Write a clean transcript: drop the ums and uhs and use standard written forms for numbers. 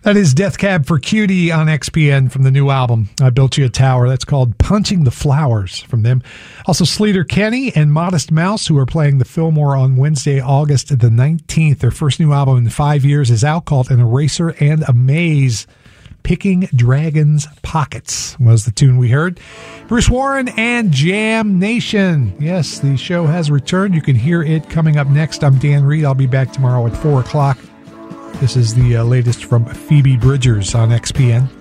That is Death Cab for Cutie on XPN from the new album, I Built You a Tower. That's called Punching the Flowers from them. Also, Sleater Kenny and Modest Mouse, who are playing the Fillmore on Wednesday, August the 19th. Their first new album in 5 years is out, called An Eraser and a Maze. Picking Dragons' Pockets was the tune we heard. Bruce Warren and Jam Nation. Yes, the show has returned. You can hear it coming up next. I'm Dan Reed. I'll be back tomorrow at 4 o'clock. This is the latest from Phoebe Bridgers on XPN.